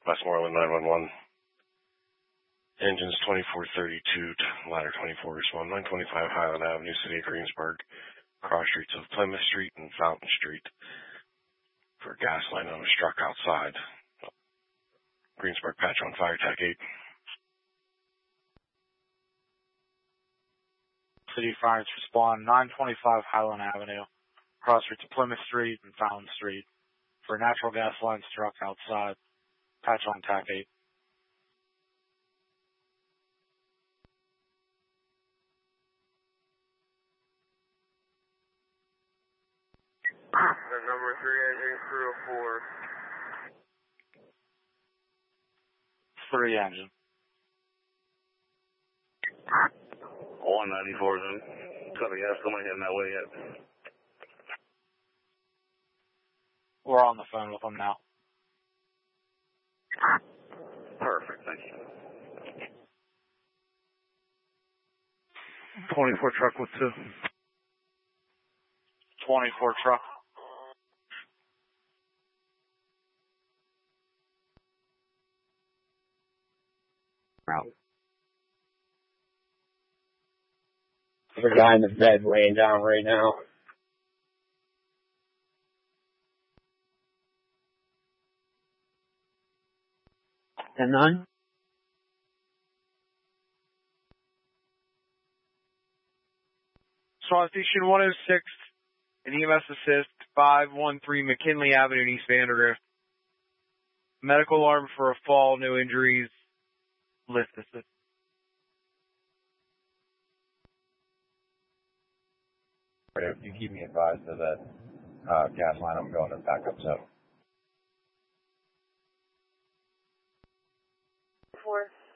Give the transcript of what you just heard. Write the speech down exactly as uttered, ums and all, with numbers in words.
Westmoreland nine one one. Engines twenty-four thirty-two, ladder twenty-four, respond nine twenty-five Highland Avenue, City of Greensburg, cross streets of Plymouth Street and Fountain Street for a gas line that was struck outside. Greensburg patch on Fire Tech eight. City Fire respond nine twenty-five Highland Avenue, cross streets of Plymouth Street and Fountain Street for a natural gas line struck outside. Patch on T A C eight. The number three engine crew of four. Three engine. one ninety-four then. Copy, yeah, somebody heading that way yet. We're on the phone with them now. Perfect, thank you. twenty-four truck with two. twenty-four truck. Out. There's a guy in the bed laying down right now. And none? SWAT Station one oh six and E M S Assist five one three McKinley Avenue in East Vandergrift. Medical alarm for a fall, no injuries. Lift assist. You keep me advised of that uh, gas line. I'm going to backup zone. Four.